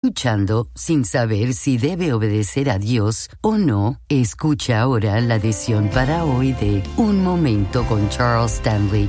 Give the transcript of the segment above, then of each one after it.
escuchando sin saber si debe obedecer a Dios o no, escucha ahora la lección para hoy de Un Momento con Charles Stanley.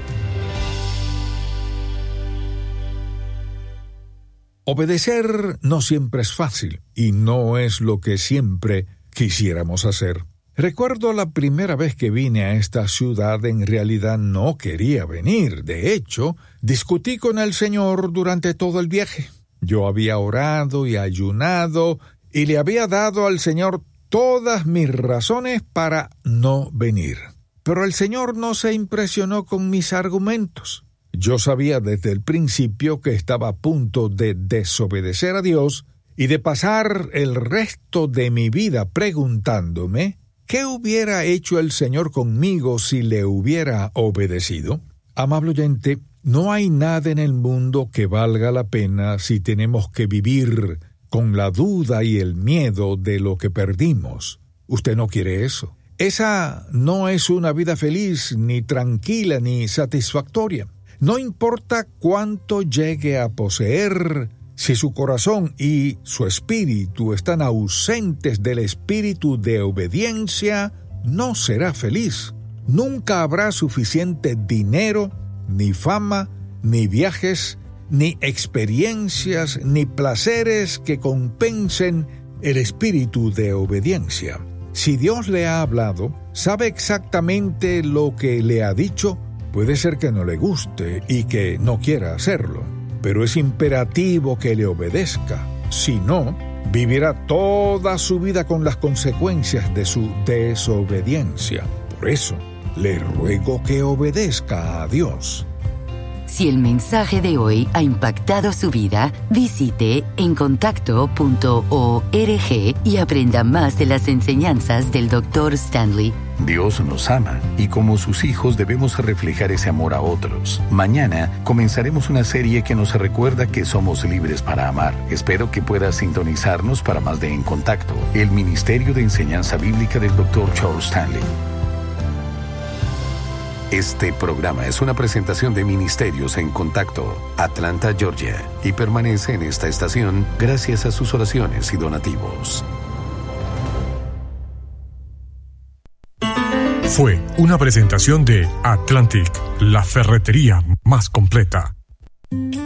Obedecer no siempre es fácil y no es lo que siempre quisiéramos hacer. Recuerdo la primera vez que vine a esta ciudad, en realidad no quería venir. De hecho, discutí con el Señor durante todo el viaje. Yo había orado y ayunado y le había dado al Señor todas mis razones para no venir. Pero el Señor no se impresionó con mis argumentos. Yo sabía desde el principio que estaba a punto de desobedecer a Dios y de pasar el resto de mi vida preguntándome ¿qué hubiera hecho el Señor conmigo si le hubiera obedecido? Amable oyente, no hay nada en el mundo que valga la pena si tenemos que vivir con la duda y el miedo de lo que perdimos. Usted no quiere eso. Esa no es una vida feliz, ni tranquila, ni satisfactoria. No importa cuánto llegue a poseer, si su corazón y su espíritu están ausentes del espíritu de obediencia, no será feliz. Nunca habrá suficiente dinero, ni fama, ni viajes, ni experiencias, ni placeres que compensen el espíritu de obediencia. Si Dios le ha hablado, sabe exactamente lo que le ha dicho. Puede ser que no le guste y que no quiera hacerlo, pero es imperativo que le obedezca. Si no, vivirá toda su vida con las consecuencias de su desobediencia. Por eso, le ruego que obedezca a Dios. Si el mensaje de hoy ha impactado su vida, visite encontacto.org y aprenda más de las enseñanzas del Dr. Stanley. Dios nos ama y como sus hijos debemos reflejar ese amor a otros. Mañana comenzaremos una serie que nos recuerda que somos libres para amar. Espero que pueda sintonizarnos para más de En Contacto, el Ministerio de Enseñanza Bíblica del Dr. Charles Stanley. Este programa es una presentación de Ministerios en Contacto, Atlanta, Georgia, y permanece en esta estación gracias a sus oraciones y donativos. Fue una presentación de Atlantic, la ferretería más completa.